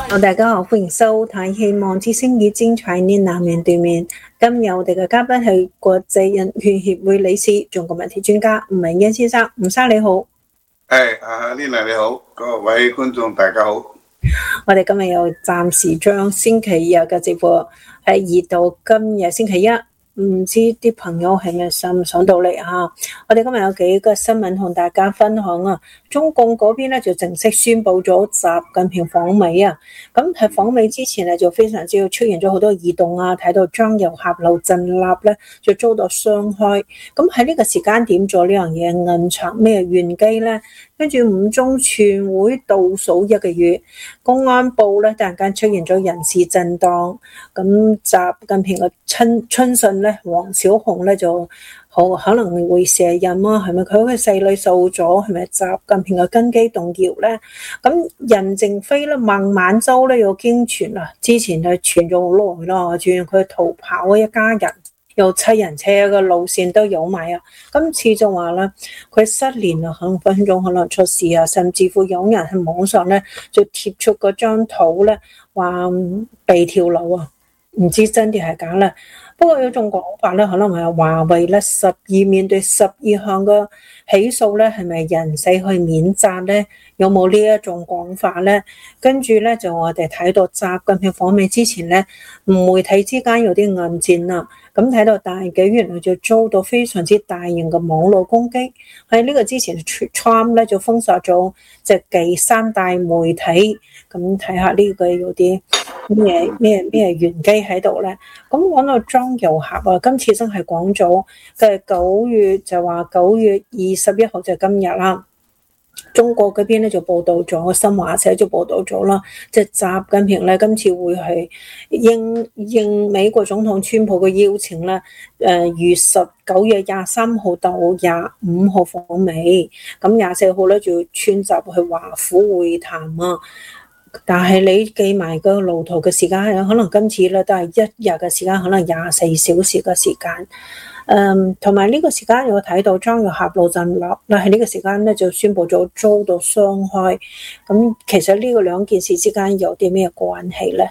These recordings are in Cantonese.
大家好，歡迎收睇希望之聲與精彩呢南面對面。今日我哋嘅嘉賓係國際人權協會理事、中國問題專家吳明恩先生。吳生你好。 Lina 你好，各位觀眾大家好。 我哋今日又暫時將星期日嘅直播移到今日星期一。唔知啲朋友係咪上唔上到嚟啊？我哋今日有幾個新聞同大家分享啊。中共嗰邊咧就正式宣布咗習近平訪美啊。咁喺訪美之前咧就非常之出現咗好多異動啊，睇到張又俠、劉振立咧就遭到傷害。咁喺呢個時間點做呢樣嘢，暗藏咩玄機咧？跟住五中全會倒數一個月，公安部咧突然間出現咗人事震盪，咁習近平嘅親信咧黃小紅咧就可能會卸任啊，係咪佢嘅勢力受阻？係咪習近平嘅根基動搖咧？咁任正非咧孟晚舟咧又驚傳啦，之前係傳咗好耐啦，傳佢逃跑一家人。有七人車嘅路線都有埋啊！今次就話咧，佢失聯啊，分分鐘可能出事啊，甚至乎有人喺網上咧就貼出嗰張圖咧，話被跳樓啊！唔知真定係假咧。不過有種講法咧，可能係華為咧面對12項嘅起訴咧，係咪人死去免責咧？有冇呢一種講法咧？跟住咧就我哋睇到習近平訪美之前咧，媒體之間有啲暗戰啦。咁睇到大紀元來就遭到非常之大型嘅網絡攻擊。喺呢個之前 Trump 咧就封殺咗即係三大媒體。咁睇下呢個有啲咩玄機喺度咧？咁講到張又俠啊，今次真係講咗嘅9月就話9月21號就今日啦。中國嗰邊咧就報道咗，新華社就報道咗啦，即係習近平咧今次會係應美國總統川普嘅邀請咧，9月23號到25號訪美，咁24號咧就串習去華府會談啊。但係你記埋個路途嘅時間，可能今次咧都係一日嘅時間，可能24小時嘅時間。同埋呢個時間我睇到張又俠、劉振立啦，喺呢個時間咧就宣布咗遭到傷害。咁其實呢個兩件事之間有啲咩關係咧？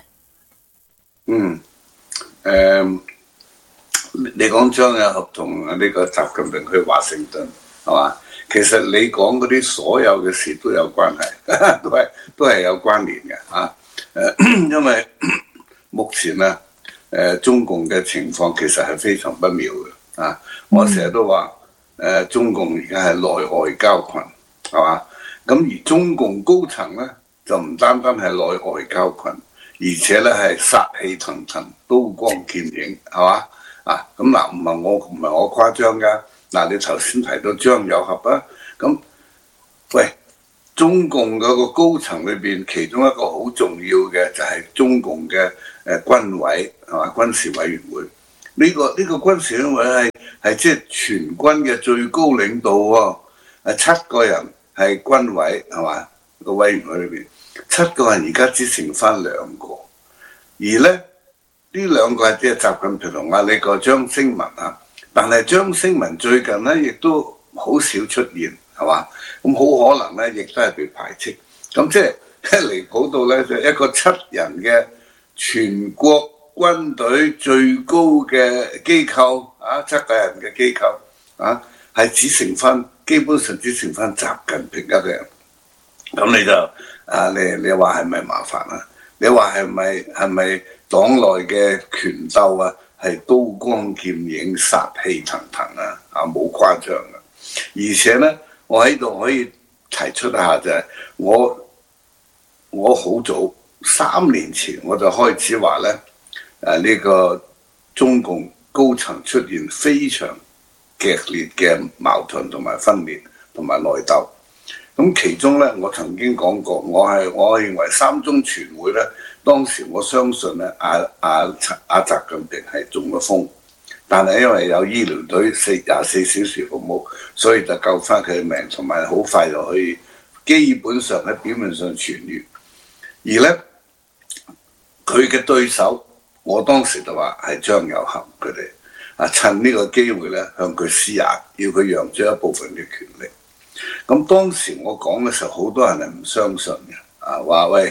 你講張又俠同呢個習近平去華盛頓係嘛？其實你講嗰啲所有嘅事都有關係，都係有關聯嘅嚇。因為目前啊，中共嘅情況其實係非常不妙嘅。我成日都話中共而家係內外交困，係嘛？咁而中共高層咧就唔單單係內外交困，而且咧係殺氣騰騰、刀光劍影，係嘛？咁嗱，唔係我誇張㗎。嗱，你頭先提到張又俠啊，咁喂，中共嗰個高層裏邊，其中一個好重要嘅就係中共嘅軍委係嘛，軍事委員會。呢個軍事委員會係即係全軍嘅最高領導喎，7個人係軍委係嘛，個委員會裏邊7個人而家只剩翻2個，而咧呢2個係即係習近平同呢個張星文啊，但係張星文最近咧亦都好少出現係嘛，咁好可能咧亦都係被排斥，咁即係離譜到咧就一個7人嘅全國軍隊最高嘅機構7個人嘅機構係基本上只剩翻習近平一個人。咁你就你話係咪麻煩啊？你話係咪黨內嘅權鬥啊？係刀光劍影、殺氣騰騰啊！冇誇張啊！而且咧，我喺度可以提出一下就係我好早3年前我就開始話咧。呢個中共高層出現非常劇烈嘅矛盾同埋分裂同埋內鬥，咁其中咧我曾經講過，我認為3中全會咧，當時我相信咧習近平係中咗風，但係因為有醫療隊24小時服務，所以就救翻佢嘅命，同埋好快就可以基本上喺表面上痊愈，而咧佢嘅對手。我當時就話係張又俠佢哋趁呢個機會咧向佢施壓，要佢讓出一部分嘅權力。咁當時我講嘅時候，好多人係唔相信嘅，話喂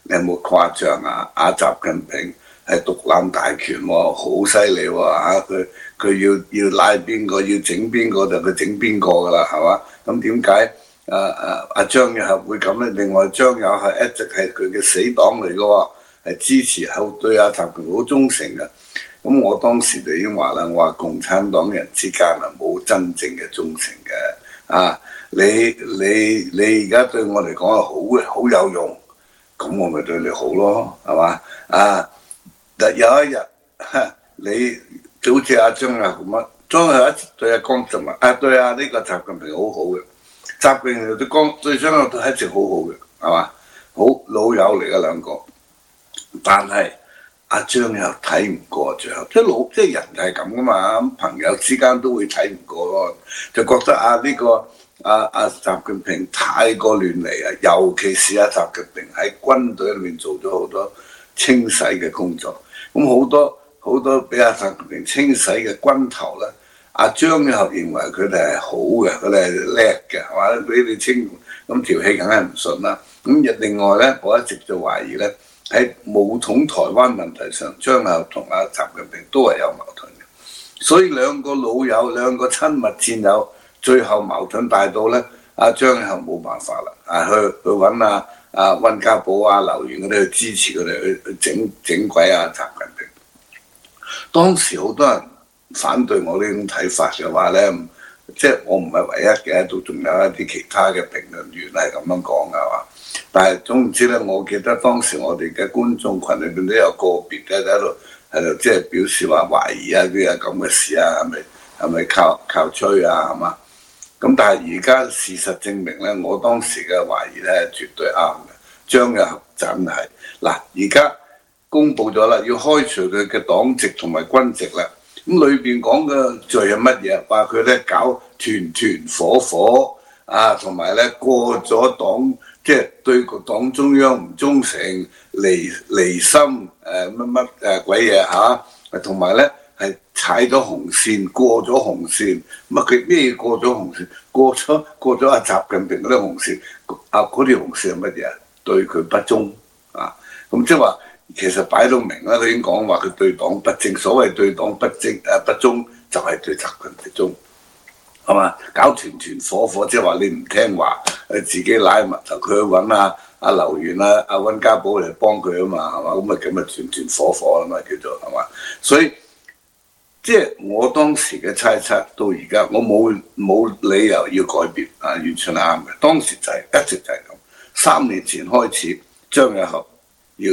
有冇誇張啊？習近平係獨攬大權喎，好犀利喎佢要拉邊個，要整邊個就佢整邊個㗎啦，係嘛？咁點解張又俠會咁咧？另外張又俠一直係佢嘅死黨嚟嘅喎，係支持後對習近平好忠誠嘅。咁我當時就已經話啦，我話共產黨人之間冇真正嘅忠誠嘅你而家對我嚟講係好嘅，好有用，咁我咪對你好咯，係嘛？有一日你就好似張又俠咁，張又俠一直對江澤民對呢個習近平好好嘅，習近平對張又俠一直好好嘅，係嘛？好老友嚟嘅兩個，但係張又俠睇唔過最後，即係人就係咁噶嘛，朋友之間都會睇唔過咯，就覺得呢個習近平太過亂嚟啊，尤其是習近平喺軍隊裏面做咗好多清洗嘅工作，咁好多俾習近平清洗嘅軍頭咧，張又俠認為佢哋係好嘅，佢哋係叻嘅，係嘛？俾你清，咁條氣梗係唔順啦。咁另外咧，我一直就懷疑咧，喺武統台灣問題上，張又俠同習近平都係有矛盾嘅，所以兩個老友，兩個親密戰友，最後矛盾大到咧，張又俠冇辦法啦，去揾溫家寶劉源嗰啲去支持佢哋去整鬼習近平。當時好多人反對我呢種睇法嘅話咧，即係我唔係唯一嘅，都仲有一啲其他嘅評論員係咁樣講嘅話。但係總唔知咧，我記得當時我哋嘅觀眾群裏邊都有個別嘅喺度即係表示話懷疑啲咁嘅事係咪靠吹係嘛？咁但係而家事實證明咧，我當時嘅懷疑咧絕對啱嘅。張又俠真係而家公佈咗啦，要開除佢嘅黨籍同埋軍籍啦。咁裏邊講嘅罪係乜嘢？話佢咧搞團火同埋咧過咗黨，即係對個黨中央唔忠誠、離心鬼嘢同埋咧係踩咗紅線，過咗紅線。佢咩過咗紅線？過咗習近平嗰啲紅線。嗰條紅線係乜嘢？對佢不忠咁即係話。其實擺到明啦，佢已經講話佢對黨不正，所謂對黨不忠就係對習近平忠，係嘛？搞團火，即係話你唔聽話，自己拉埋頭，佢去揾劉源溫家寶嚟幫佢啊嘛，係嘛？咁咪團火啊嘛，叫做係嘛？所以即係我當時嘅猜測到而家，我冇理由要改變完全係啱嘅。當時就一直就係咁，3年前開始張又俠。要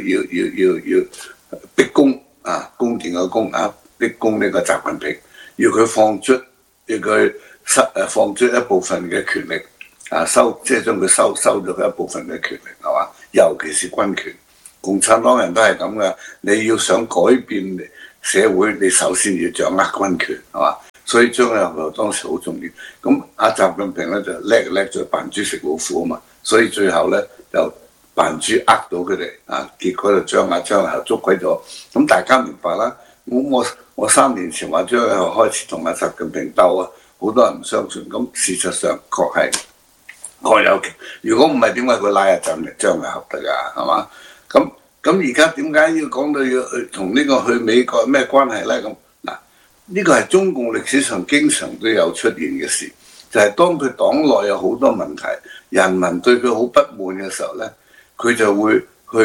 逼宮宮殿嘅宮逼宮呢個習近平，要佢放出一部分嘅權力即係將佢收咗佢一部分嘅權力係嘛？尤其是軍權，共產黨人都係咁噶。你要想改變社會，你首先要掌握軍權係嘛？所以張又俠當時好重要。咁習近平咧就叻咗扮豬食老虎啊嘛，所以最後咧就。扮豬呃到佢哋結果就張又俠捉鬼咗。咁大家明白啦。我3年前話張又俠開始同習近平鬥好多人唔相信。咁事實上確係各有其。如果唔係點解佢拉張又俠得㗎？係嘛？咁而家點解要講到要同呢個去美國咩關係咧？咁呢個係中共歷史上經常都有出現嘅事，就係當佢黨內有好多問題，人民對佢好不滿嘅時候咧。佢就會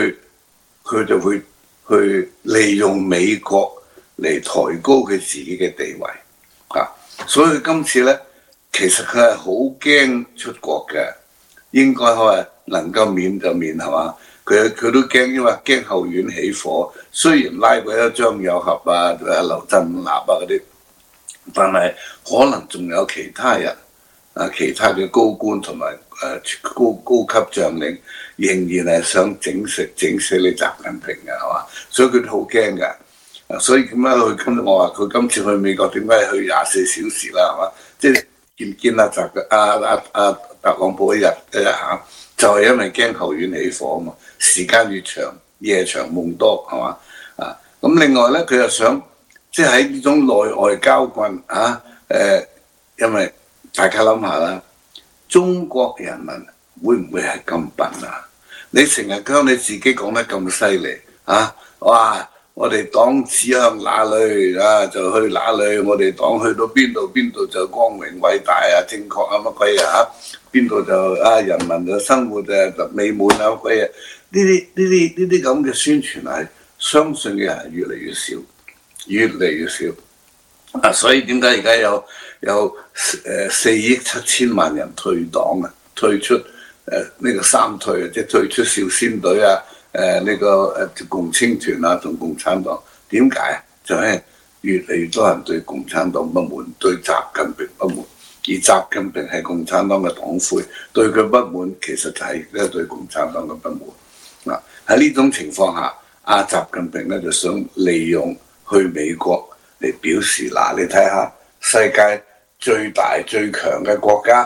去利用美國嚟抬高佢自己嘅地位所以今次咧，其實佢係好驚出國嘅，應該係能夠免就免係嘛？佢都驚，因為驚後院起火。雖然拉過一張友俠劉振立嗰啲，但係可能仲有其他人其他嘅高官同埋高級將領。仍然係想整死你習近平嘅係嘛？所以佢都好驚㗎。所以點解我話佢今次去美國點解去24小時啦係嘛？即係見特朗普一日就係因為驚後院起火啊嘛。時間越長，夜長夢多係嘛？咁另外咧，佢又想即係喺呢種內外交困因為大家諗下啦，中國人民會唔會係咁笨啊？ 你成日將你自己講得咁犀利啊！哇！我哋黨指向哪裏啊，就去哪裏。我哋黨去到邊度就光榮偉大啊，正確啊乜鬼啊！邊度就人民嘅生活就美滿啊乜鬼啊！呢啲咁嘅宣傳係相信嘅人越嚟越少，越嚟越少啊！所以點解而家有4億7千萬人退黨啊，退出呢個三退啊，即係退出少先隊啊！呢個共青團啊同共產黨，點解？就係越嚟越多人對共產黨不滿，對習近平不滿，而習近平係共產黨嘅黨魁，對佢不滿其實就係對共產黨嘅不滿。嗱，喺呢種情況下，習近平咧就想利用去美國嚟表示嗱，你睇下世界最大最強嘅國家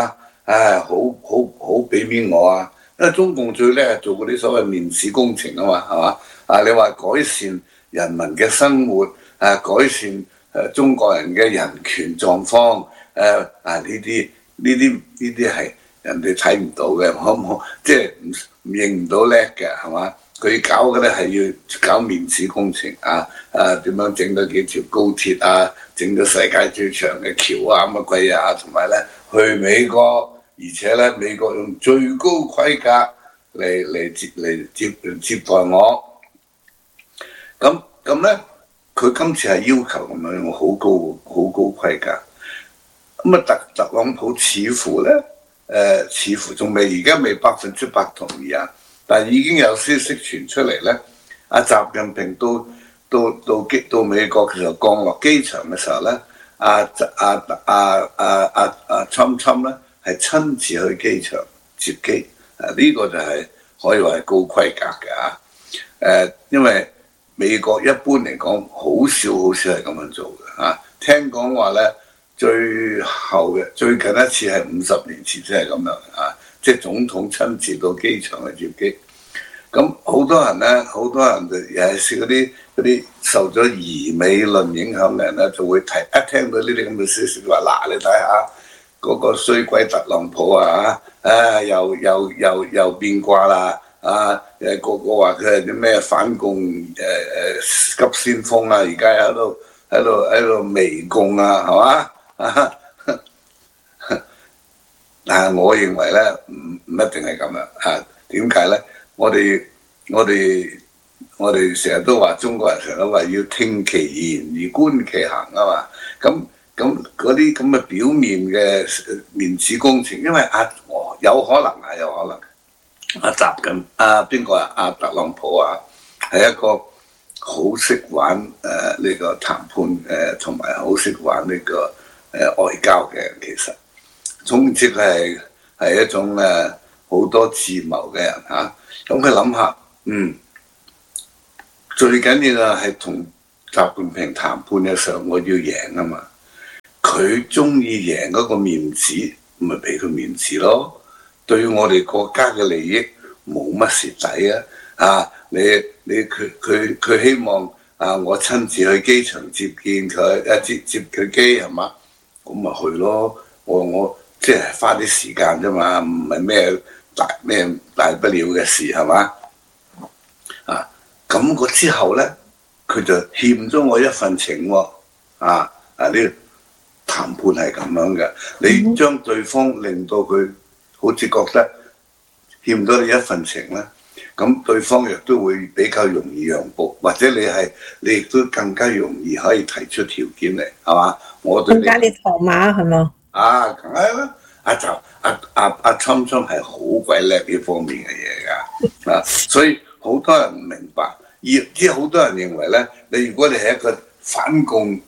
好俾面我啊！因為中共最叻係做嗰啲所謂面子工程啊嘛，係嘛？你話改善人民嘅生活，改善中國人嘅人權狀況，呢啲係人哋睇唔到嘅，可唔可即係唔認唔到叻嘅係嘛？佢搞嘅咧係要搞面子工程點樣整到幾條高鐵啊，整到世界最長嘅橋啊乜鬼啊，同埋咧去美國。而且咧，美國用最高規格嚟接待我，咁咧，佢今次係要求咁樣用好高規格。咁特朗普似乎仲而家未100%同意啊，但係已經有消息傳出嚟咧，習近平到美國嘅時候降落機場嘅時候咧，侵咧。係親自去機場接機，呢個就係可以話係高規格嘅因為美國一般嚟講好少係咁樣做嘅聽講話咧，最近一次係50年前先係咁樣即係總統親自到機場去接機。咁好多人就尤其是嗰啲受咗疑美論影響嘅人咧，就會一聽到呢啲咁嘅消息話嗱，你睇下。嗰個衰鬼特朗普又變卦啦個個話佢係啲咩反共急先鋒而家喺度媚共係嘛但係我認為咧唔一定係咁樣點解咧？我哋成日都話中國人成日都話要聽其言而觀其行啊嘛咁嗰啲咁嘅表面嘅面子工程，因為有可能習近邊個特朗普係一個好識玩呢個談判同埋好識玩呢個外交嘅人，其實總之佢係一種好多智謀嘅人咁佢諗下，最緊要係同習近平談判嘅時候，我要贏啊嘛。佢中意贏嗰個面子，咪俾佢面子咯。對於我哋國家嘅利益冇乜蝕底佢希望我親自去機場接見佢接佢機係嘛？咁咪去咯。我即係花啲時間啫嘛，唔係咩大不了嘅事係嘛？咁個之後咧，佢就欠咗我一份情喎。呢談判係咁樣嘅，你將對方令到佢好似覺得欠咗你一份情咧，咁對方亦都會比較容易讓步，或者你亦都更加容易可以提出條件嚟，係嘛？我對你增加啲籌碼係嘛？ 梗係啦，侵係好鬼叻呢方面嘅嘢㗎，所以好多人唔明白，即係好多人認為咧，如果你係一個反共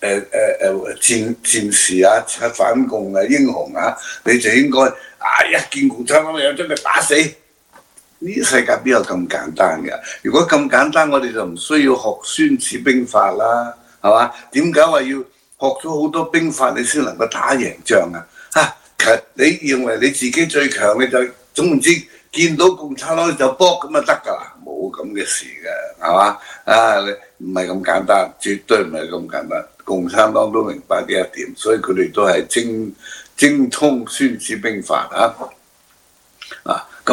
戰士反共英雄你就應該一見共產黨有將佢打死。呢個世界邊有咁簡單㗎？如果咁簡單，我哋就唔需要學孫子兵法啦，係嘛？點解話要學咗好多兵法你先能夠打贏仗其實你認為你自己最強，你就總唔知見到共產黨就搏咁就得㗎啦，冇咁嘅事嘅，係嘛？你唔係咁簡單，絕對唔係咁簡單。共產黨都明白呢一點，所以佢哋都係精通孫子兵法咁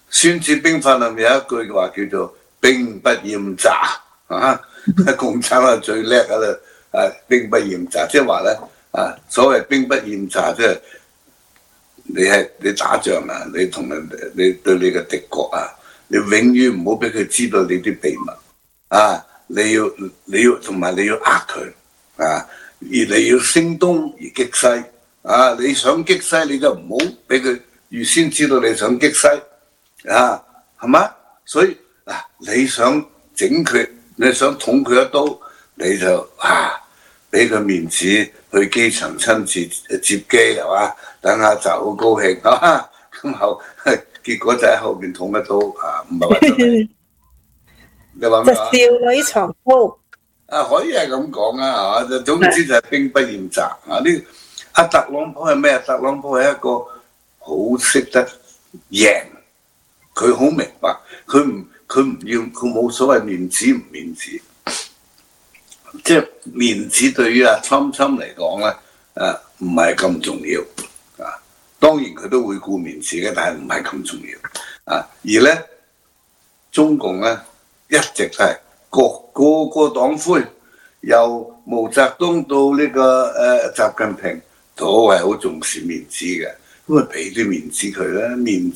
孫子兵法裏面有一句話叫做兵不厭詐啊，共產黨最叻㗎啦，兵不厭詐，即係話咧所謂兵不厭詐，即係你打仗啊，你同你對你嘅敵國啊，你永遠唔好俾佢知道你啲秘密啊！你要同埋你要呃佢啊，而你要聲東而擊西啊！你想擊西你就唔好俾佢預先知道你想擊西啊，係嘛？所以你想整佢，你想捅佢一刀，你就俾佢面子去機場親自接機係嘛？等下就好高興啊！咁結果就喺後面捅一刀唔係話真係。你話咩話？ 就少女藏刀可以係咁講啊，係嘛？總之就係兵不厭詐啊！特朗普係咩？特朗普係一個好識得贏，佢好明白，佢唔要，佢冇所謂面子唔面子，即係面子對於Trump嚟講咧，唔係咁重要啊。當然佢都會顧面子嘅，但係唔係咁重要啊。而咧中共咧一直係個個黨魁，由毛澤東到呢個習近平，都係好重視面子嘅。咁咪俾啲面子佢啦，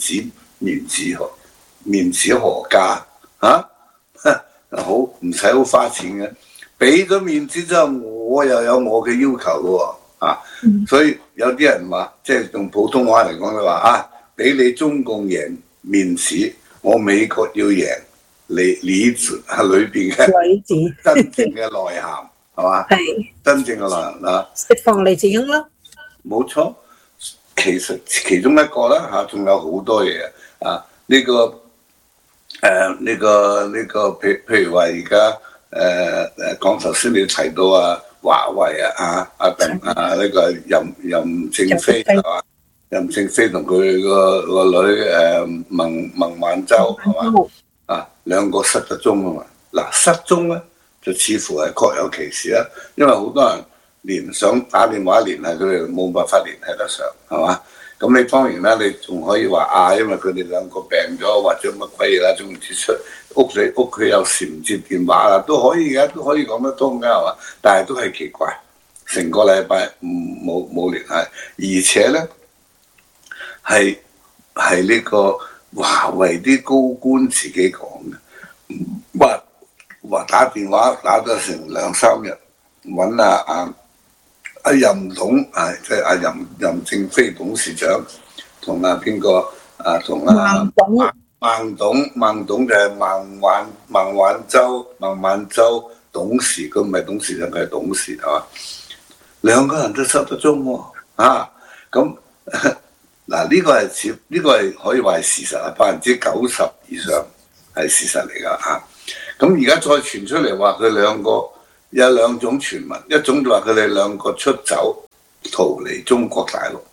面子何價好唔使好花錢嘅，俾咗面子之後，我又有我嘅要求嘅喎所以有啲人話，即係用普通話嚟講嘅話俾你中共贏面子，我美國要贏裏子裏邊嘅真正嘅內涵係嘛？係真正嘅內涵釋放李自英啦， 冇錯。其實其中一個啦仲有好多嘢呢個譬如話而家講頭先你提到華為呢個任正非係嘛？任正非同佢個女孟晚舟係嘛？兩個失咗蹤啊嘛。失蹤咧就似乎係確有其事啦，因為好多人連想打電話聯繫佢哋冇辦法聯繫得上係嘛？咁你當然啦，你仲可以話因為佢哋兩個病咗或者乜鬼嘢啦，總之出屋企有時唔接電話啦，都可以嘅，都可以講得通㗎係嘛？但係都係奇怪，成個禮拜冇聯繫，而且咧係呢個華為啲高官自己講嘅，話打電話打咗成2-3日，揾任董即係任正非董事長同邊個同孟董就係孟晚舟董事，佢唔係董事長，佢係董事係嘛？兩個人都失咗蹤喎咁呢個係可以話係事實啊，90%以上係事實嚟㗎咁而家再傳出嚟話佢兩個。有兩種傳聞，一種就話佢哋兩個出走逃離中國大陸，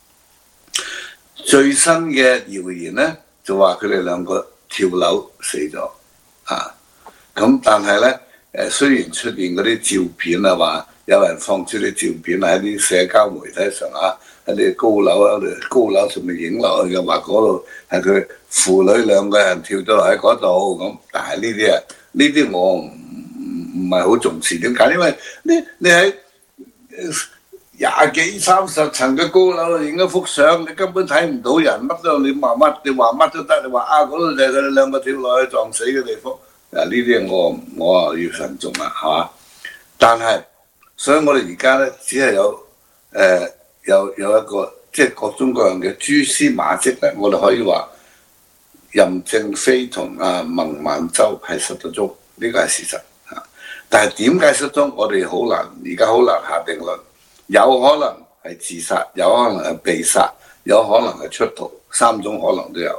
最新嘅謠言咧就話佢哋兩個跳樓死咗咁但係咧雖然出現嗰啲照片話有人放出啲照片喺啲社交媒體上喺啲高樓上面影落去嘅，話嗰度係佢父女兩個人跳咗落喺嗰度咁，但係呢啲我唔係好重視，點解？因為你喺20幾30層嘅高樓影一幅相，你根本睇唔到人，乜都你話乜都得，你話嗰度就係佢哋兩個跳落去撞死嘅地方。呢啲我要慎重啦，係嘛？但係，所以我哋而家咧只係有一個即係各種各樣嘅蛛絲馬跡咧，我哋可以話任正非同孟晚舟係失咗蹤，呢個係事實。但係點解失蹤？我哋而家好難下定論，有可能係自殺，有可能係被殺，有可能係出逃，3種可能都有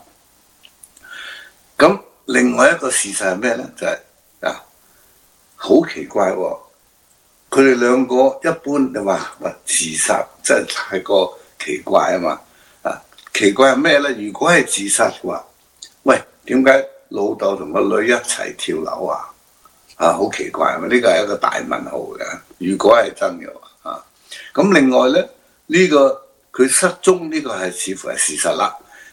咁另外一個事實係咩咧？就係好奇怪喎！佢哋兩個一般你話自殺真係太過奇怪啊嘛！奇怪係咩咧？如果係自殺嘅話，喂，點解老豆同個女一齊跳樓啊？好奇怪，呢個係一個大問號嘅。如果係真嘅咁另外咧，呢個佢失蹤呢個係似乎係事實啦。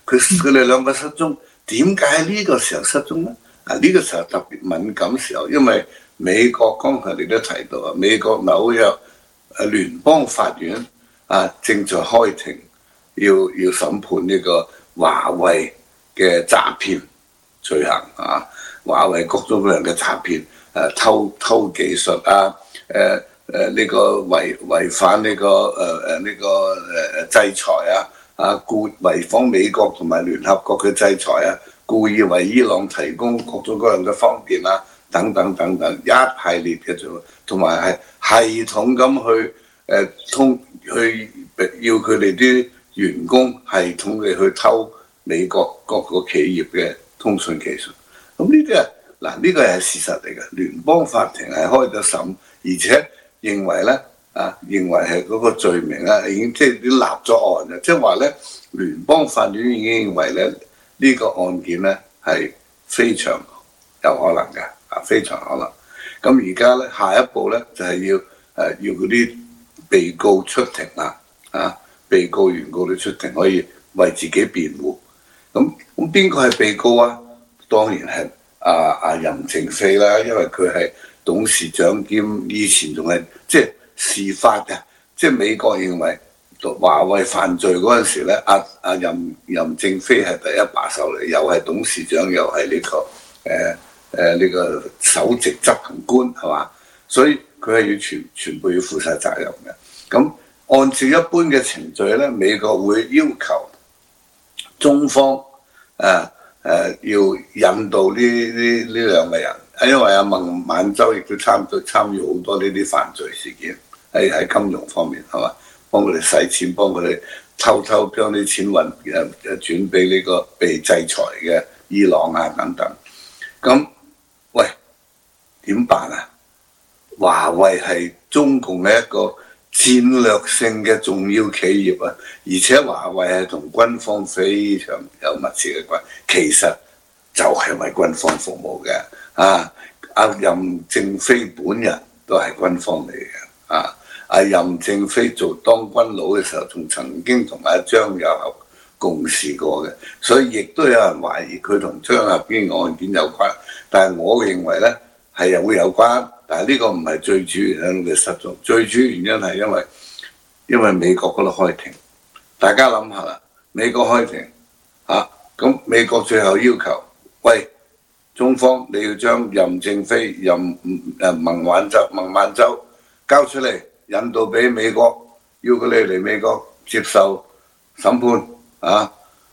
佢哋兩個失蹤，點解喺呢個時候失蹤咧？呢個時候特別敏感時候，因為美國剛才你都提到啊，美國紐約聯邦法院正在開庭，要審判呢個華為嘅詐騙罪行華為各種各樣嘅詐騙，偷技術呢個違反呢個制裁故違反美國同埋聯合國嘅制裁故意為伊朗提供各種各樣嘅方便等等等等一系列嘅做，同埋係系統咁去要佢哋啲員工系統嘅去偷美國各個企業嘅通訊技術。咁呢個係事實嚟嘅，聯邦法庭係開咗審，而且認為咧認為係嗰個罪名已經即係已經立咗案嘅，即係話咧聯邦法院已經認為咧呢個案件咧係非常有可能嘅非常可能。咁而家咧下一步咧就係要嗰啲被告出庭啦被告原告都出庭可以為自己辯護。咁邊個係被告啊？當然係任正非啦，因為佢係董事長兼以前仲係即係事發嘅，即係美國認為華為犯罪嗰陣時咧，任正非係第一把手嚟，又係董事長，又係呢個首席執行官係嘛，所以佢係要全部要負晒責任嘅。咁按照一般嘅程序咧，美國會要求中方要引渡呢兩個人，因為孟晚舟亦都參與好多呢啲犯罪事件，喺金融方面係嘛，幫佢哋洗錢，幫佢哋偷將啲錢轉俾呢個被制裁嘅伊朗等等。咁喂點辦啊？華為係中共嘅一個戰略性嘅重要企業而且華為係同軍方非常有密切嘅關係，其實就係為軍方服務嘅任正非本人都係軍方嚟嘅任正非當軍佬嘅時候，仲曾經同張又俠共事過嘅，所以亦都有人懷疑佢同張又俠案件有關，但係我認為咧係會有關。但係呢個唔係最主要原因嘅失蹤，最主要原因係因為美國嗰度開庭。大家諗下啦，美國開庭咁美國最後要求，喂中方你要將任正非、孟晚舟交出嚟，引渡俾美國，要佢哋嚟美國接受審判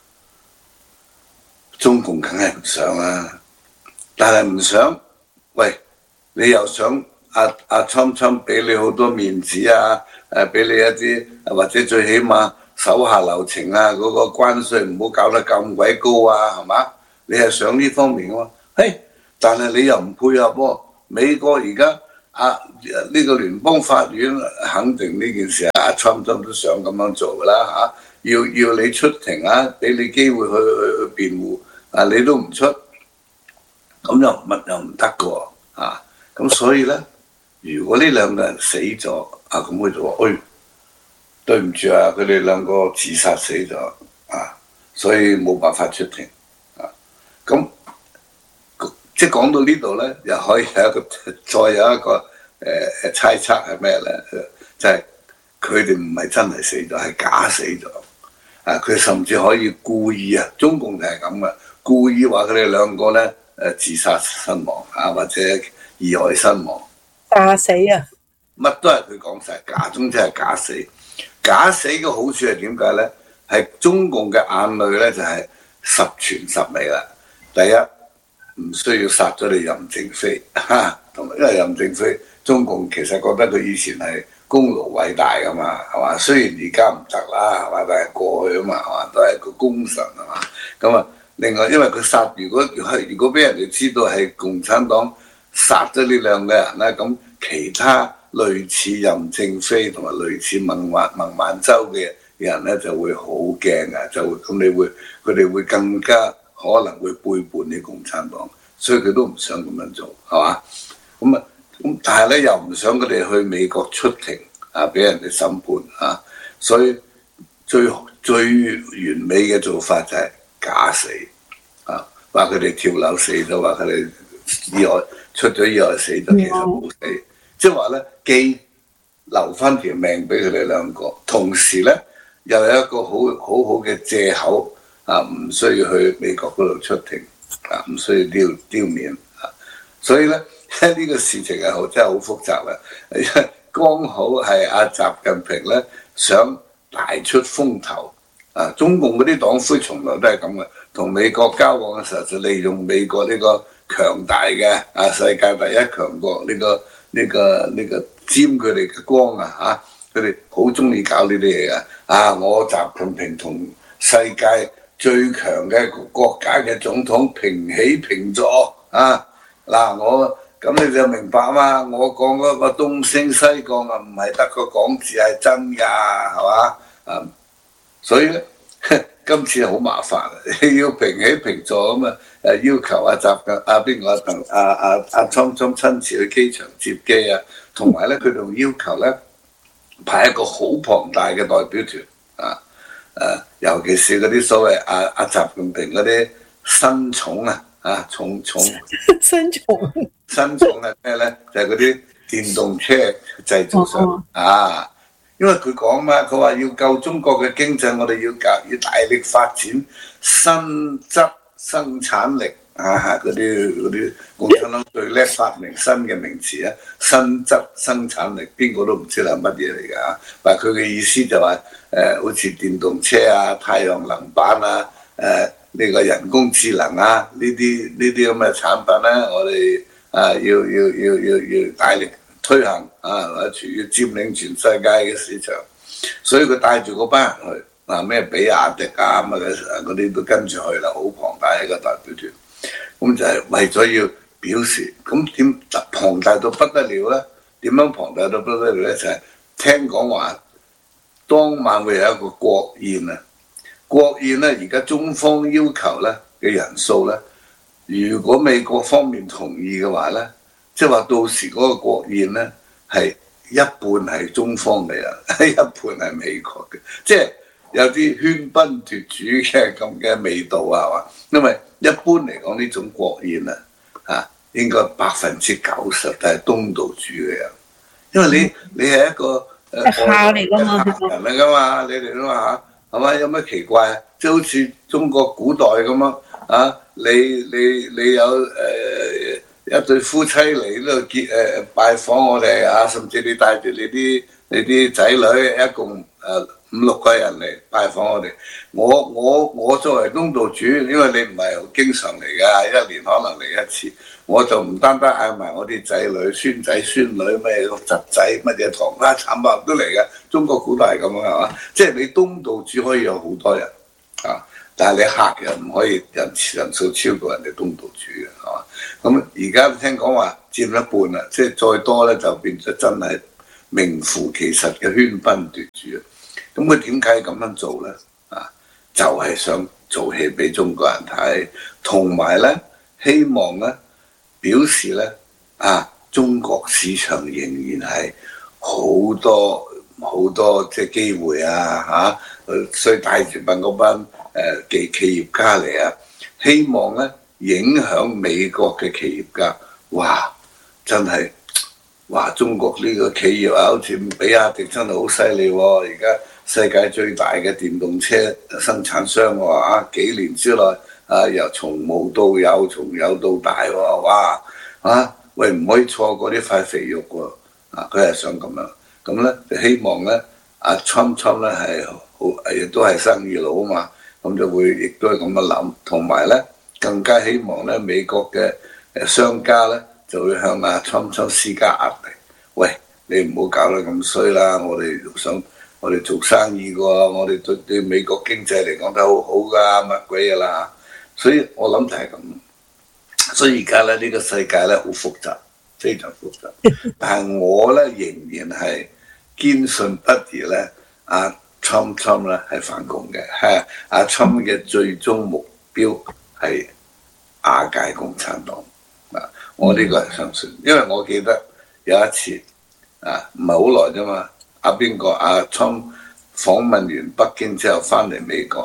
中共梗係唔想啦，但係唔想，喂。你又想侵俾你好多面子俾你一啲或者最起碼手下留情嗰個關稅唔好搞得咁鬼高係嘛？你係想呢方面喎，但係你又唔配合喎。美國而家呢個聯邦法院肯定呢件事侵都想咁樣做㗎啦要你出庭俾你機會去辯護你都唔出，咁又唔得㗎喎咁所以咧，如果呢兩個人死咗，咁佢就話：對唔住佢哋兩個自殺死咗，所以冇辦法出庭，咁即係講到呢度咧，又可以再有一個猜測係咩咧？就係佢哋唔係真係死咗，係假死咗，佢甚至可以故意中共就係咁嘅，故意話佢哋兩個咧自殺身亡或者意外身亡， 假死乜都係佢講晒，假中即係假死。假死嘅好處係點解咧？係中共嘅眼淚咧就係十全十美啦。第一唔需要殺咗你任正非同埋因為任正非中共其實覺得佢以前係功勞偉大噶嘛，係嘛？雖然而家唔得啦，係嘛？但係過去啊嘛，係嘛？都係個功臣係嘛？咁另外因為佢殺，如果俾人哋知道係共產黨殺咗呢兩個人咧，咁其他類似任正非同埋類似孟晚舟嘅人咧就會好驚佢哋會更加可能會背叛啲共產黨，所以佢都唔想咁樣做，係嘛？咁但係咧又唔想佢哋去美國出庭俾人哋審判所以最完美嘅做法就係假死啊，話佢哋跳樓死咗，話佢哋出咗意外死咗，其實冇死，即係話咧既留翻條命俾佢哋兩個，同時咧又有一個好嘅藉口啊，唔需要去美國嗰度出庭啊，唔需要丟面啊，所以咧呢個事情係真係好複雜嘅，剛好係阿習近平咧想大出風頭啊！中共嗰啲黨魁從來都係咁嘅，同美國交往嘅時候就利用美國呢個強大嘅世界第一強國呢個沾佢哋嘅光啊！佢哋好中意搞呢啲嘢嘅啊！我習近平同世界最強嘅國家嘅總統平起平坐啊！嗱我。咁你就明白嘛？我講嗰個東升西降啊，唔係得個講字係真㗎，係嘛？啊，所以咧，今次好麻煩，要平起平坐咁啊！要求阿習嘅邊個阿侵親自去機場接機啊，同埋咧佢仲要求咧派一個好龐大嘅代表團啊！尤其是嗰啲所謂阿習近平嗰啲新寵啊，重新寵係咩咧？就係嗰啲電動車製造商啊！因為佢講嘛，佢話要救中國嘅經濟，我哋要大力發展新質生產力啊！嗰啲共產黨最叻發明新嘅名詞啊，新質生產力，邊個都唔知係乜嘢嚟㗎？但係佢嘅意思就話好似電動車啊、太陽能板啊、呢個人工智能啊，呢啲咁嘅產品咧，我哋要大力推行啊，或者要佔領全世界嘅市場，所以佢帶住嗰班人去咩比亞迪啊嗰啲都跟住去啦，好龐大一個代表團，咁就係為咗要表示，咁點龐大到不得了咧？點樣龐大到不得了咧？就係聽講話當晚會有一個國宴啊！國宴咧，而家中方要求咧嘅人數咧，如果美國方面同意嘅話咧，即係話到時嗰個國宴咧係一半係中方嘅人，一半係美國嘅，即係有啲喧賓奪主嘅咁嘅味道啊嘛。因為一般嚟講呢種國宴應該90%都係東道主嘅人，因為你係一個客嚟㗎嘛， 人嚟㗎嘛，你哋都話係嘛？有咩奇怪啊？即係好似中國古代咁樣啊！你有一對夫妻嚟呢度拜訪我哋啊，甚至你帶住你啲仔女，一共5-6個人嚟拜訪我哋。我作為東道主，因為你唔係好經常嚟㗎，一年可能嚟一次，我就唔單單嗌埋我啲仔女、孫仔、孫女咩侄仔乜嘢堂家產物都嚟嘅。中國古代係咁樣係嘛？即係你東道主可以有好多人啊，但係你客人唔可以人數超過人哋東道主嘅係嘛？咁而家聽講話佔一半啦，即係再多咧就變咗真係名副其實嘅喧賓奪主啊！咁佢點解咁樣做咧？就係想做戲俾中國人睇，同埋咧希望咧表示咧中國市場仍然係好多即係機會所以帶住嗰班企業家嚟啊，希望咧影響美國嘅企業家，哇！真係哇！中國呢個企業好似比亞迪真係好犀利喎，而家世界最大嘅電動車生產商喎，幾年之內由從無到有，從有到大喎，哇！喂，唔可以錯過呢塊肥肉喎，佢係想咁樣，咁咧就希望咧Trump 咧係亦都係生意佬啊嘛，咁就會亦都係咁樣諗，同埋咧更加希望咧美國嘅商家咧就會向Trump施加壓力，喂，你唔好搞得咁衰啦，我哋做生意嘅喎，我哋對美國經濟嚟講都好好㗎，乜鬼嘢啦，所以我諗就係咁。所以而家咧呢個世界咧好複雜，非常複雜。但係我咧仍然係堅信不疑咧，Trump 咧係反共嘅，Trump 嘅最終目標係瓦解共產黨。我呢個係相信，因為我記得有一次唔係好耐啫嘛，Trump 訪問完北京之後翻嚟美國，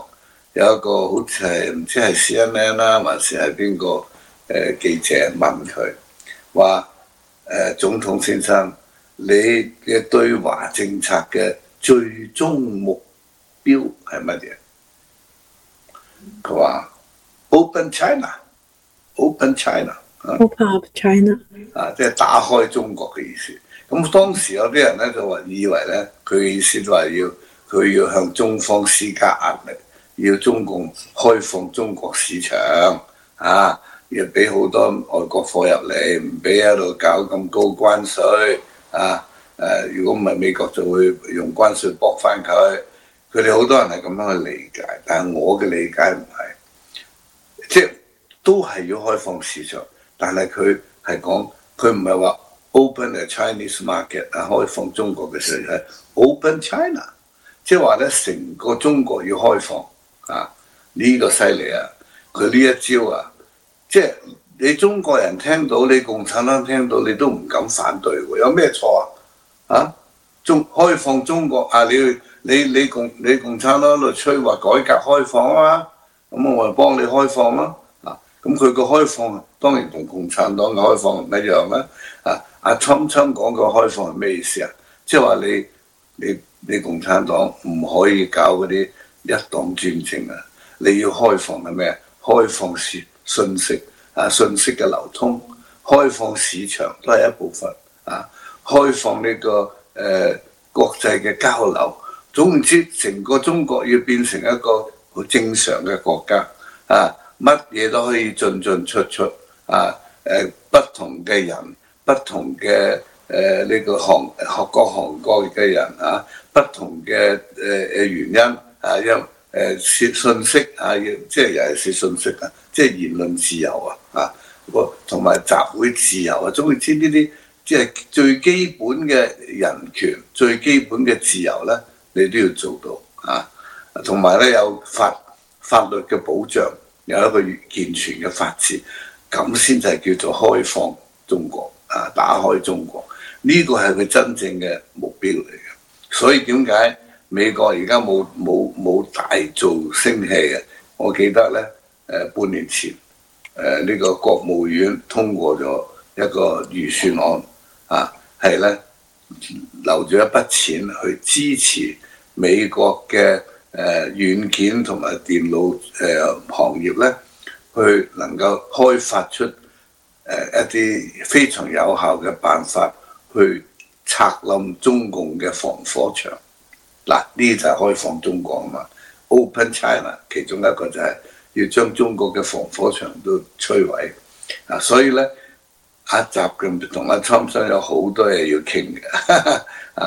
有一個好似係唔知係 CNN 啦，還是係邊個記者問佢話總統先生，你嘅對華政策嘅最終目標係乜嘢？佢話 Open China。Open China。Open up China。 即係打開中國嘅意思。咁當時有啲人咧就話以為咧佢嘅意思都係佢要向中方施加壓力，要中共開放中國市場要俾好多外國貨入嚟，唔俾喺度搞咁高關稅如果唔係美國就會用關稅駁翻佢。佢哋好多人係咁樣去理解，但係我嘅理解唔係，即係都係要開放市場，但係佢係講佢唔係話 open a Chinese market 開放中國嘅市場，係 open China， 即係話咧成個中國要開放呢個犀利啊！佢呢一招即係你中國人聽到，你共產黨聽到，你都唔敢反對喎，有咩錯開放中國你共產黨喺度吹話改革開放嘛，咁我咪幫你開放咯咁佢個開放當然同共產黨嘅開放唔一樣啦阿侵講個開放係咩意思即係話你共產黨唔可以搞嗰啲一黨專政你要開放係咩？開放信息信息嘅流通，開放市場都係一部分開放呢個國際嘅交流。總之，成個中國要變成一個好正常嘅國家乜嘢都可以進出不同嘅人，不同嘅呢個各行各業嘅人不同嘅原因因信息即係尤其是信息即係言論自由同埋集會自由總之呢啲即係最基本嘅人權、最基本嘅自由咧，你都要做到同埋咧有法律嘅保障，有一個健全嘅法治，咁先就係叫做開放中國打開中國，呢個係佢真正嘅目標嚟嘅。所以點解美國而家冇大做聲氣嘅？我記得咧半年前呢個國務院通過咗一個預算案係咧留咗一筆錢去支持美國嘅軟件同埋電腦行業咧，去能夠開發出一啲非常有效嘅辦法去拆冧中共嘅防火牆。呢啲就係開放中國嘛 ，Open China， 其中一個就係要將中國嘅防火牆都摧毀所以咧阿習同阿侵生有好多嘢要傾嘅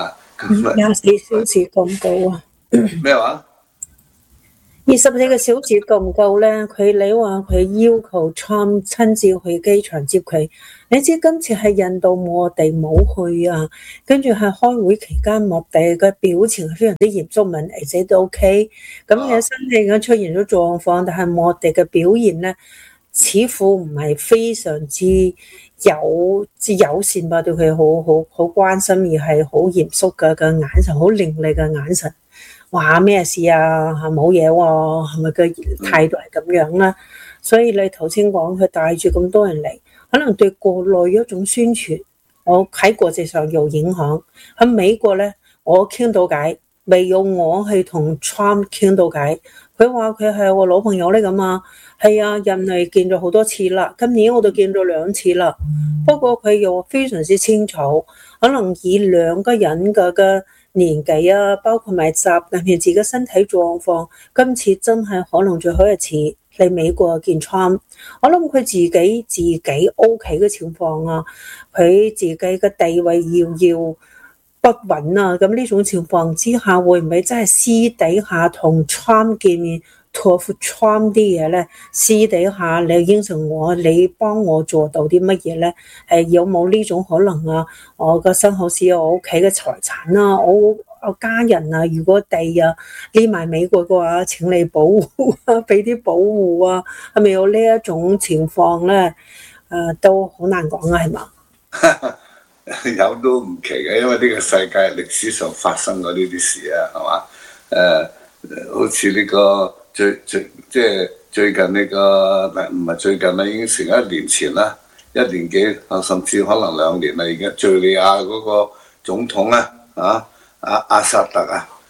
24小時咁高咩話 ？24個小時夠唔夠咧？你話佢要求 Trump 親自去機場接佢，你知今次係印度我哋冇去跟住係開會期間我哋嘅表情係非常之嚴肅，問而且都 OK， 咁嘅身體咁出現咗狀況，但係我哋嘅表現咧似乎唔係非常之友善吧？對佢好關心，而係好嚴肅嘅眼神，好凌厲嘅眼神。話咩事冇嘢喎，係咪嘅態度係咁樣啦？所以你頭先講佢帶住咁多人嚟，可能對國內一種宣傳，我喺國際上有影響。喺美國咧，我傾到偈，未有我去同 Trump 傾到偈。佢話佢係我老朋友咧咁係人係見咗好多次啦，今年我都見咗2次啦。不過佢又非常之清楚，可能以兩個人嘅年紀包括埋習近平自己身體狀況，今次真係可能最後一次嚟美國見 Trump。我諗佢自己 OK 嘅情況佢自己嘅地位要不穩咁呢種情況之下，會唔會真係私底下同 Trump 見面，託付 Trump 啲嘢咧？私底下你應承我，你幫我做到啲乜嘢咧？有冇呢種可能我個身後事，我屋企嘅財產我家人如果地匿埋美國嘅話，請你保護俾啲保護係咪有呢一種情況咧？都好難講係嘛？ 有都唔奇嘅，因為呢個世界歷史上發生過呢啲事係嘛？好似呢個最近呢個唔係最近啦，已經成1年前啦，1年幾甚至可能2年啦，已經敍利亞嗰個總統阿薩特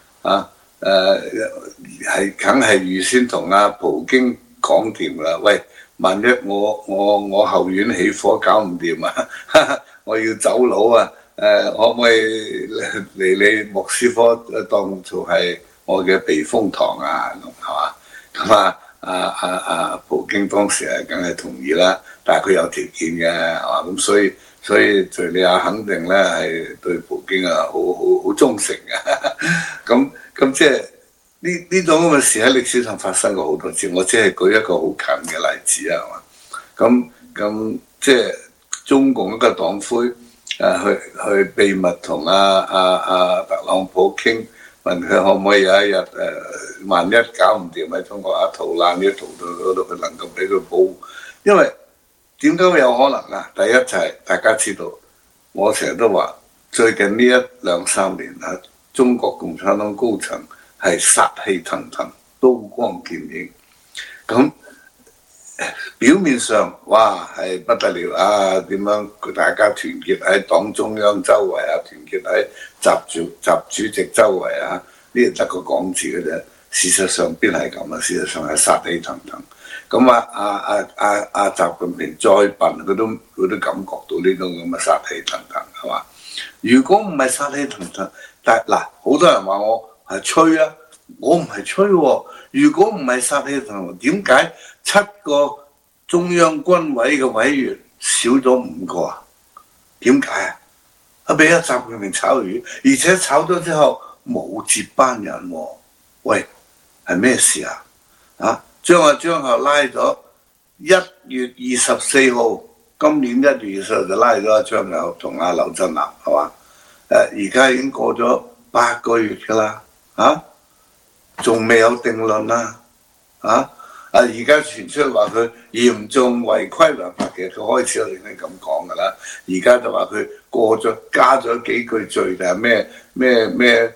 係梗係預先同普京講掂啦，喂，萬一我後院起火搞唔掂我要走佬可唔可以嚟你莫斯科當做係我嘅避風塘係嘛？咁普京當時梗係同意啦，但係佢有條件嘅係嘛？咁所以敍利亞肯定咧係對普京好忠誠嘅。咁即係呢種咁嘅事喺歷史上發生過好多次，我只係舉一個好近嘅例子係嘛？咁即係中共一個黨魁去秘密同特朗普傾，問佢可唔可以有一日萬一搞唔掂喺中國逃難逃到嗰度，佢能夠俾佢保護。因為點解會有可能啊？第一就係大家知道，我成日都話最近呢1-2-3年中國共產黨高層係殺氣騰騰、刀光劍影。咁表面上哇係不得了點樣大家團結喺黨中央周圍團結喺習主席周圍呢係得個講字嘅啫。事實上邊係咁事實上係殺氣騰騰。咁習近平再笨，佢都感覺到呢種咁嘅殺氣騰騰係嘛？如果唔係殺氣騰騰，但嗱好多人話我係吹我唔係吹喎。如果唔係殺氣騰騰，點解7個中央軍委嘅委員少咗5個點解俾習近平炒魷，而且炒咗之後冇接班人喎。喂，係咩事將張學拉咗1月24號，今年1月24號就拉咗張學同劉振南係嘛？而家已經過咗8個月㗎啦仲未有定論而家傳出話佢嚴重違規違法嘅，佢開始就已經咁講㗎啦。而家就話佢加咗幾句罪，就係咩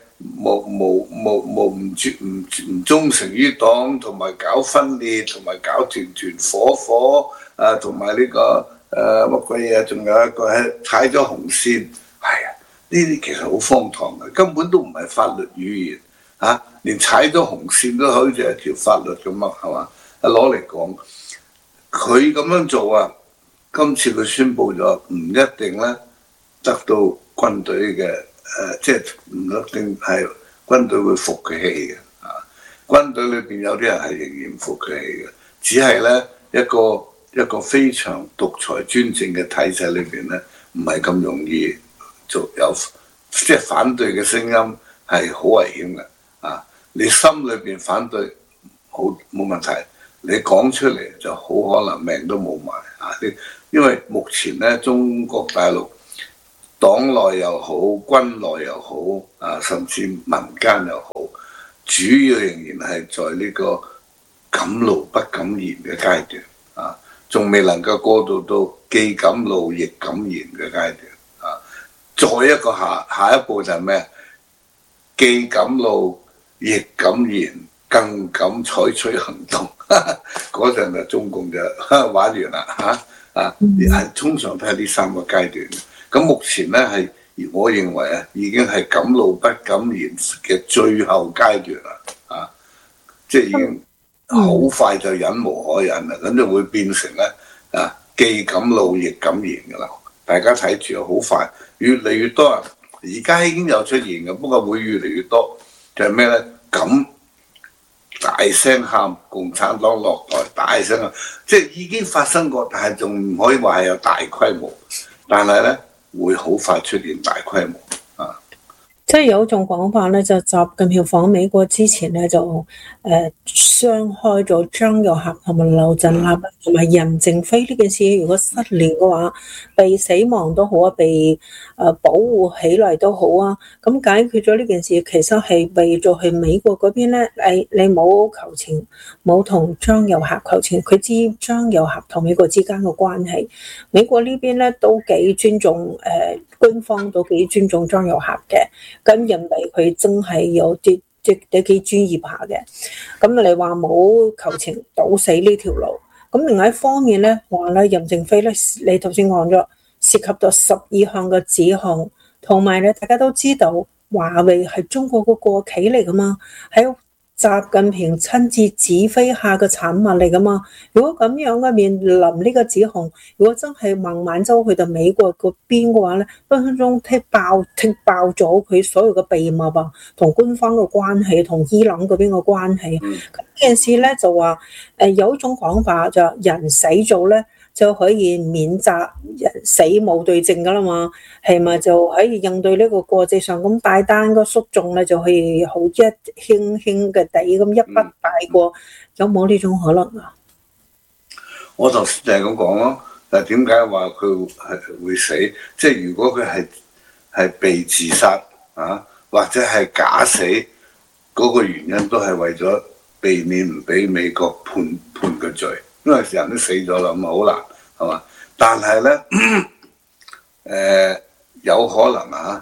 唔忠誠於黨，同埋搞分裂，同埋搞團伙同埋呢個乜鬼嘢，仲有一個係踩咗紅線。呢啲其實好荒唐嘅，根本都唔係法律語言連踩咗紅線都好似係條法律咁係嘛？攞嚟講，佢咁樣做今次佢宣佈咗唔一定咧得到軍隊嘅即係唔一定係軍隊會服佢氣嘅軍隊裏邊有啲人係仍然服佢氣嘅，只係咧一個非常獨裁專政嘅體制裏邊咧，唔係咁容易有即係反對嘅聲音係好危險嘅你心裏邊反對冇問題，你講出嚟就好可能命都冇埋因為目前咧中國大陸黨內又好，軍內又好甚至民間又好，主要仍然係在呢個敢怒不敢言嘅階段仲未能夠過渡到既敢怒亦敢言嘅階段再一個下一步就係咩？既敢怒亦敢言，更敢採取行動。嗰陣就中共就玩完啦通常都係呢3個階段。咁目前咧係我認為已經係敢怒不敢言嘅最後階段啦即係已經好快就忍無可忍啦，咁就會變成咧既敢怒亦敢言噶啦。大家睇住好快，越嚟越多人，而家已經有出現嘅，不過會越嚟越多。就係咩咧？咁大聲喊共產黨落台，大聲即係已經發生過，但係仲唔可以話係有大規模，但係咧會好快出現大規模即係有一種講法咧，就習近平訪美國之前咧就雙開咗張又俠同埋劉振立同埋任正非呢件事。如果失聯嘅話，被死亡都好被保護起嚟都好咁解決咗呢件事，其實係為咗去美國嗰邊咧，你冇求情，冇同張又俠求情，佢知張又俠同美國之間嘅關係，美國呢邊咧都幾尊重軍方都幾尊重張又俠嘅。咁認為佢真係有啲即係幾專業下嘅。咁你話冇求情堵死呢條路，咁另外一方面咧話咧任正非咧，你頭先講咗涉及到12項嘅指控，同埋咧大家都知道華為係中國個國企嚟噶嘛，喺習近平親自指揮下嘅產物嚟噶嘛。如果咁樣嘅面臨呢個指控，如果真係孟晚舟去到美國嗰邊嘅話咧，分分鐘踢爆咗佢所有嘅秘密啊，同官方嘅關係，同伊朗嗰邊嘅關係。咁呢件事咧就話有一種講法就人死咗咧就可以免責，人死冇對證噶啦嘛，係咪就可以應對呢個國際上咁大單個訴訟咧，就可以好一輕輕嘅地咁一筆帶過，有冇呢種可能啊？ 我頭先就係咁講咯，但係點解話佢係會死？即係如果佢係被自殺啊，或者係假死，嗰個原因都係為咗避免唔俾美國判佢罪。因為人都死咗啦，咁啊好難係嘛？但係咧，有可能啊，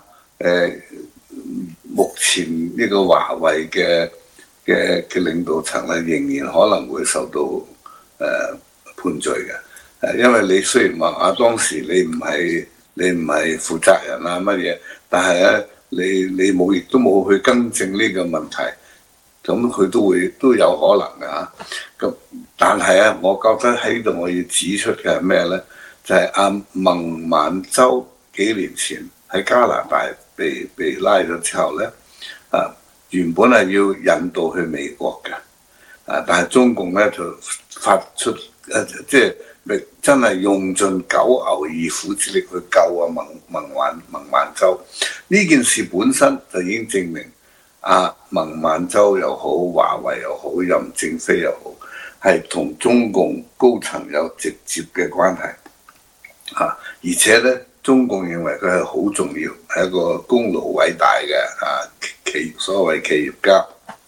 目前呢個華為嘅領導層咧，仍然可能會受到判罪嘅。因為你雖然話啊，當時你唔係負責人啊乜嘢，但係咧你亦都冇去更正呢個問題。咁佢都有可能嘅嚇，咁但係啊，我覺得喺度我要指出嘅係咩咧？就係阿孟晚舟幾年前喺加拿大被拉咗之後咧，原本係要引渡去美國嘅，但係中共咧就發出即係真係用盡九牛二虎之力去救啊孟晚舟。呢件事本身就已經證明。孟晚舟又好，華為又好，任正非又好，係同中共高層有直接嘅關係，而且咧，中共認為佢係好重要，係一個功勞偉大嘅所謂企業家。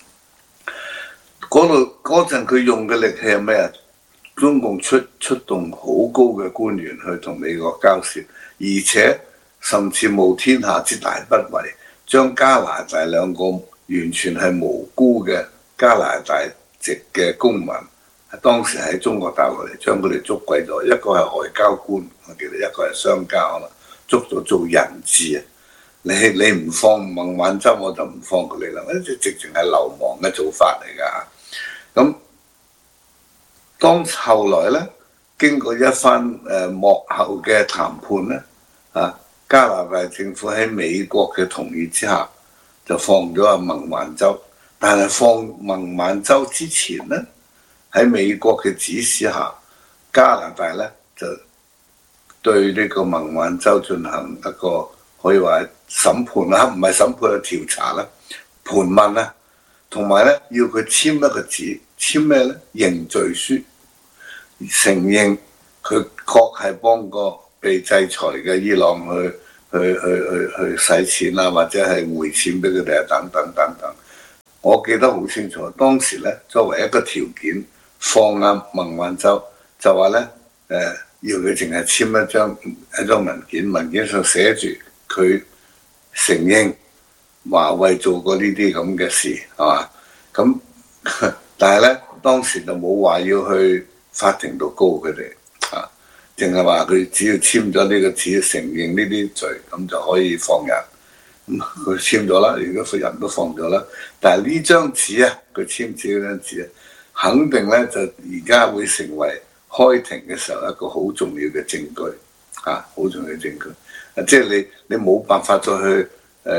嗰陣佢用嘅力氣係咩啊？中共出動好高嘅官員去同美國交涉，而且甚至冒天下之大不韙，將加拿大兩個完全係無辜嘅加拿大籍嘅公民，當時喺中國大陸嚟，將佢哋捉鬼咗。一個係外交官，我記得一個係商家啦，捉咗做人質啊！你唔放孟晚舟，我就唔放佢哋啦。呢啲直情係流氓嘅做法嚟㗎。咁當後來咧，經過一番幕後嘅談判咧，加拿大政府喺美國嘅同意之下，就放咗阿孟晚舟。但係放孟晚舟之前咧，喺美國嘅指示下，加拿大咧就對呢個孟晚舟進行一個可以話審判啦，唔係審判係調查啦，盤問啦，同埋咧要佢簽一個字，簽咩咧？認罪書，承認佢確係幫過被制裁嘅伊朗去使錢啊，或者係匯錢俾佢哋啊，等等等等。我記得好清楚，當時咧作為一個條件放阿孟晚舟，就話咧要佢淨係簽一張文件，文件上寫住佢承認華為做過呢啲咁嘅事，係嘛？咁但係咧當時就冇話要去法庭度告佢哋，淨係話佢只要簽咗呢個字，承認呢啲罪，咁就可以放人。佢簽咗啦，如果個人都放咗啦。但係呢張紙啊，佢簽字嗰張紙啊，肯定咧就而家會成為開庭嘅時候一個好重要嘅證據，好重要嘅證據。即係你冇辦法再去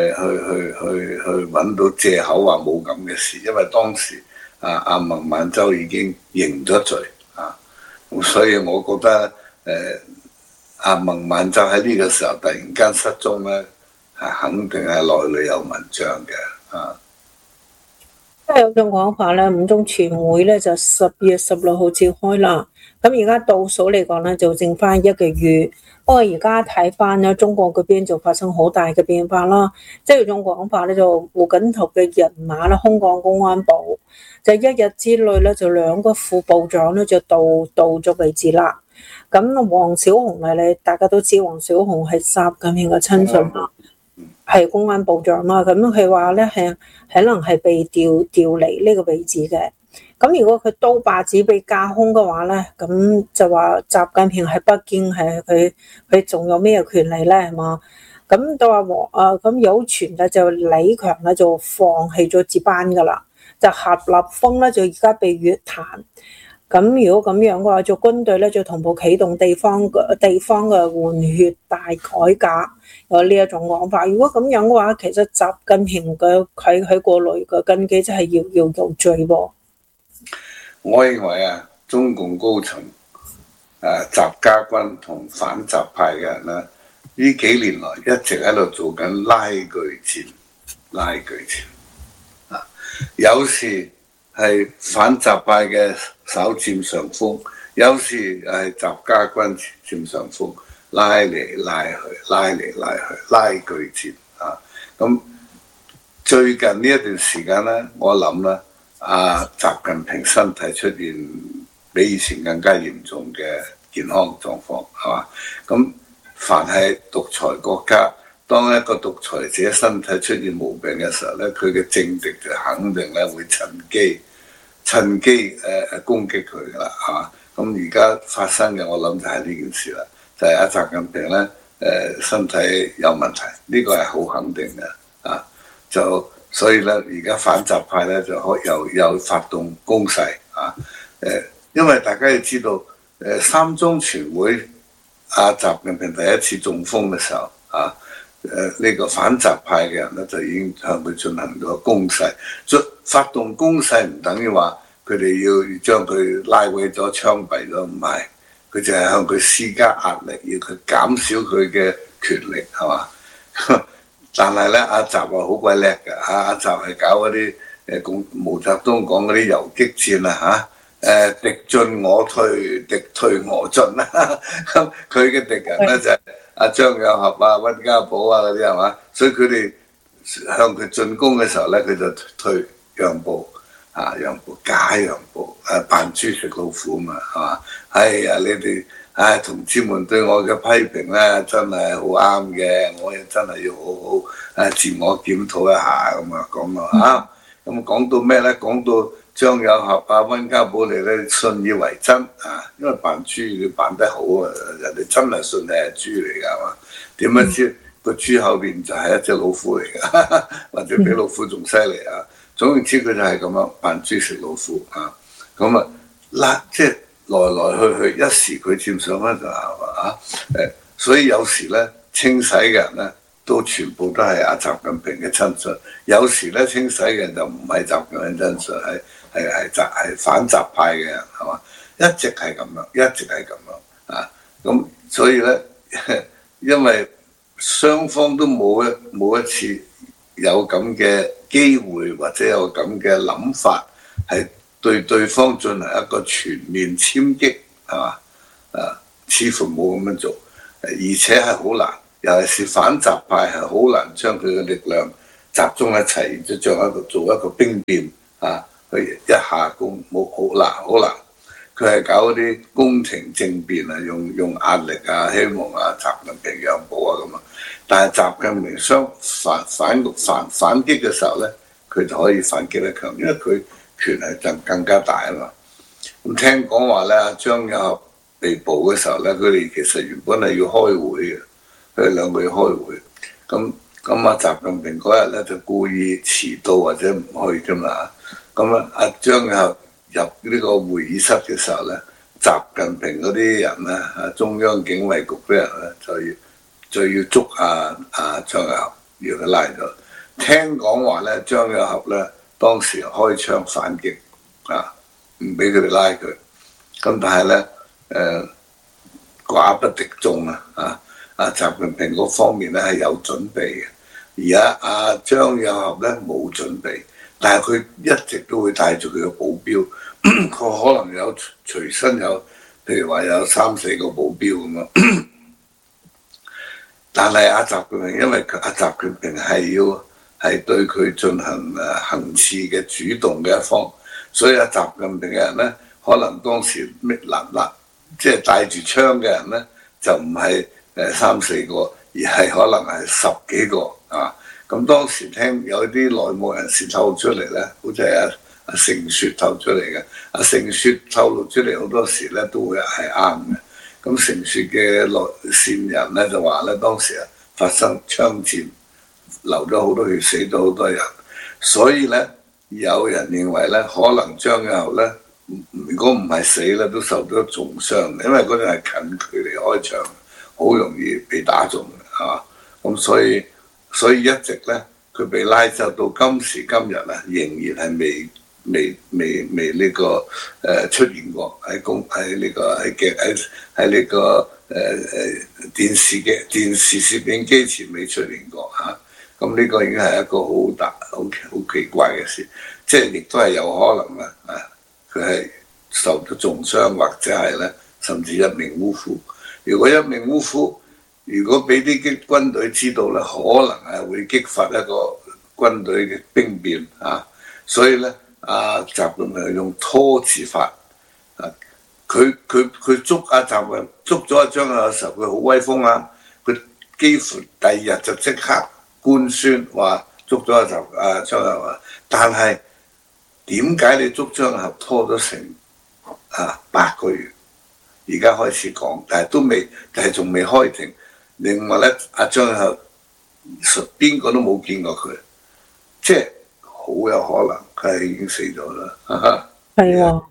揾到藉口話冇咁嘅事，因為當時阿孟晚舟已經認咗罪咁所以我覺得阿孟晚舟喺呢個時候突然間失蹤咧，肯定係內裏有文章嘅即係有種講法咧，五中全會咧就10月16號召開啦。咁而家倒數嚟講咧，就剩翻1個月。不過而家睇翻咧，中國嗰邊就發生好大嘅變化啦。即係有種講法咧，就胡錦濤嘅人馬咧，空降公安部，就一日之內咧，就2個副部長咧就到咗位置啦。咁王小洪咧，大家都知王小洪係習近平嘅親信啦。 係公安部長嘛，咁佢話咧係可能係被調離呢個位置嘅。咁如果佢刀把子被架空嘅話咧，咁就話習近平喺北京係佢仲有咩權利咧？係嘛？咁都話咁有傳咧就李強咧就放棄咗接班噶啦，就何立峰咧就而家被約談。咁如果咁樣嘅話，就軍隊咧就同步啟動地方嘅換血大改革，有呢一種講法。如果咁樣嘅話，其實習近平嘅佢過來嘅根基真係要有罪喎。 我認為啊，中共高層習家軍同反習派嘅人咧，呢幾年來一直喺度做緊拉鋸戰啊，有時係反習派嘅稍佔上風，有時係習家軍佔上風，拉嚟拉去，拉鋸戰啊！咁最近呢一段時間咧，我諗咧，習近平身體出現比以前更加嚴重嘅健康狀況，係嘛？咁凡係獨裁國家，當一個獨裁者身體出現毛病嘅時候咧，佢嘅政敵就肯定咧會趁機攻擊佢噶啦，係嘛？咁而家發生嘅，我諗就係呢件事啦，就係習近平咧身體有問題，呢個係好肯定嘅啊！就所以咧，而家反習派咧就又發動攻勢啊！因為大家要知道，三中全會習近平第一次中風嘅時候啊，呢個反習派嘅人咧就已經向佢進行咗攻勢。發動攻勢唔等於話佢哋要將佢拉毀咗、槍斃咗，唔係，佢就係向佢施加壓力，要佢減少佢嘅權力，係嘛？但係咧，阿習話好鬼叻嘅，阿習係搞嗰啲毛澤東講嗰啲游擊戰啊嚇，敵進我退，敵退我進啦。咁佢嘅敵人咧就係阿張有俠啊、溫家寶啊嗰啲係嘛，所以佢哋向佢進攻嘅時候咧，佢就讓步，假讓步，扮豬食老虎嘛，係嘛？哎呀，你哋同志們對我嘅批評咧，真係好啱嘅，我亦真係要好好自我檢討一下咁啊講啊嚇。咁講到咩咧？講到張有俠啊、溫家寶嚟咧，信以為真啊，因為扮豬你扮得好啊，人哋真係信你係豬嚟㗎嘛？點樣知個豬後邊就係一隻老虎嚟㗎，或者比老虎仲犀利啊！總言之，佢就係咁樣扮豬食老虎啊！咁即係來去一時佢佔上風就係嘛，所以有時咧清洗嘅人咧都全部都係阿習近平嘅親信，有時咧清洗嘅人就唔係習近平親信，係反習派嘅人，係嘛？一直係咁樣啊！咁所以咧，因為雙方都冇一次有咁嘅機會或者有咁嘅諗法，係對對方進行一個全面殲擊，係嘛？似乎冇咁樣做，而且係好難，尤其是反習派係好難將佢嘅力量集中一齊，然之後做一個兵變啊，去一下攻，好難。佢係搞嗰啲宮廷政變啊，用壓力啊，希望習近平讓步啊咁啊。但係習近平反擊嘅時候咧，佢就可以反擊得強，因為佢權力就更加大啊嘛。咁聽講話咧，張有俠被捕嘅時候咧，佢哋其實原本係要開會嘅，佢哋兩個要開會。咁習近平嗰日咧就故意遲到或者唔去㗎嘛。咁張有俠入呢個會議室嘅時候咧，習近平嗰啲人咧，中央警衛局啲人咧就要捉張有俠，要佢拉咗。聽講話咧，張有俠咧當時開槍反擊唔俾佢哋拉佢。咁但係咧寡不敵眾習近平嗰方面咧係有準備嘅，而張有俠咧冇準備。但係佢一直都會帶住佢嘅保鏢，佢可能有隨身有，譬如話有3-4個保鏢咁樣。但係習近平，因為習近平係對佢進行行刺嘅主動嘅一方，所以習近平嘅人咧，可能當時即係帶住槍嘅人咧，就唔係3-4個，而係可能係10幾個啊。 咁當時聽有啲內幕人士透露出嚟咧，好似係阿成雪透出嚟嘅。阿成雪透露出嚟好多時咧都會係啱嘅。咁成雪嘅線人咧就話咧，當時發生槍戰，流咗好多血，死咗好多人。所以咧，有人認為咧，可能張友豪咧，如果唔係死咧，都受咗重傷，因為嗰陣係近距離開槍，好容易被打中嘅，係嘛？咁所以一直咧，佢被拉走到今時今日啊，仍然係未呢個出現過喺呢個電視攝影機前未出現過嚇。咁呢個已經係一個好奇怪嘅事，即係亦都係有可能啦，佢係受咗重傷或者係咧，甚至一命嗚呼。如果一命嗚呼，如果俾啲軍隊知道咧，可能係會激發一個軍隊嘅兵變啊！所以咧，習近平用拖字法啊，佢捉習近平捉咗一張嘅時候，佢好威風啊！佢幾乎第二日就即刻官宣話捉咗張友豪，但係點解你捉張友豪拖咗成8個月？而家開始講，但係仲未開庭。另外咧，張友豪邊個都冇見過佢，即係好有可能佢係已經死咗啦。 係喎，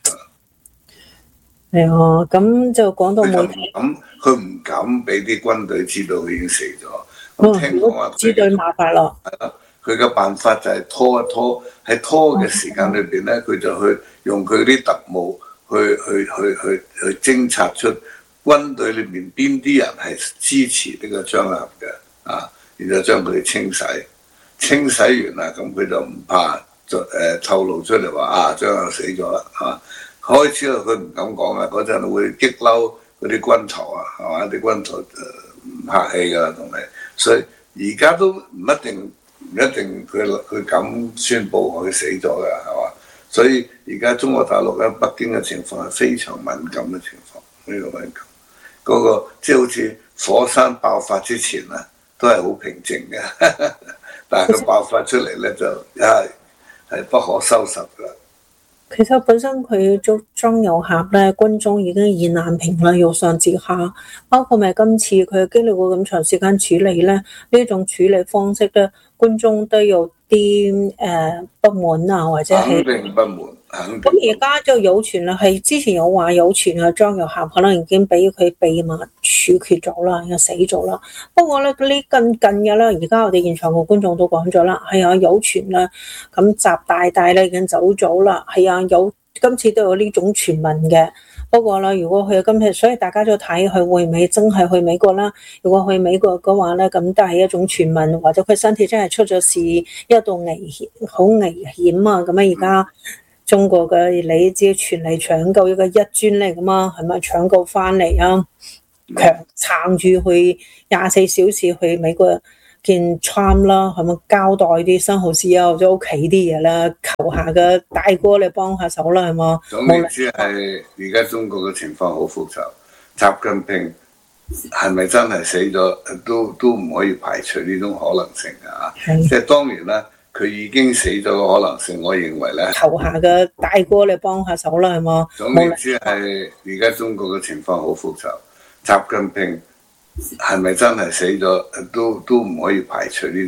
係喎，咁就講到媒體， 佢唔敢俾啲軍隊知道佢已經死咗。咁聽講話知道麻煩咯。 佢嘅辦法就係拖一拖，喺拖嘅時間裏邊咧，佢就去用佢啲特務去偵察出軍隊裏面邊啲人係支持呢個張友豪嘅，然後將佢哋清洗完啦，咁佢就唔怕透露出嚟話張友豪死咗啦，係嘛？開始佢唔敢講啦，嗰陣會激嬲嗰啲軍頭啊，係嘛？啲軍頭唔客氣㗎啦，同你，所以而家都唔一定佢敢宣佈佢死咗㗎，係嘛？所以而家中國大陸喺北京嘅情況係非常敏感嘅情況，呢個敏感。嗰個即係好似火山爆發之前都係好平靜嘅，但係佢爆發出嚟咧就係不可收拾㗎。 其實本身佢捉張友豪咧，軍中已經意難平啦，由上至下，包括咪今次佢經歷過咁長時間處理咧，呢種處理方式咧，軍中都有啲不滿啊，或者係肯定不滿。 咁而家就有傳啦，係之前有話有傳啊，張友豪可能已經俾佢秘密處決咗啦，又死咗啦。不過咧，呢近日咧，而家我哋現場嘅觀眾都講咗啦，係啊，有傳啦，咁習大咧已經走咗啦，係啊，今次都有呢種傳聞嘅。不過啦，如果佢今次，所以大家都睇佢會唔會真係去美國啦？如果去美國嘅話咧，咁都係一種傳聞，或者佢身體真係出咗事，一度危險，好危險啊！咁而家中國嘅你知傳嚟搶救一個一專嚟噶嘛，係咪搶救翻嚟啊？撐住去24小時去美國見 Trump 啦，係咪交代啲新豪 CEO 或者屋企啲嘢啦？求下嘅大哥你幫下手啦，係嘛？ 總言之係而家中國嘅情況好複雜，習近平係咪真係死咗都唔可以排除呢種可能性嘅。即係當然啦。佢已經死咗嘅可能性，我認為咧， 求下嘅大哥你幫下手啦，係嘛？ 總言之係而家中國嘅情況好複雜，習近平係咪真係死咗都唔可以排除呢？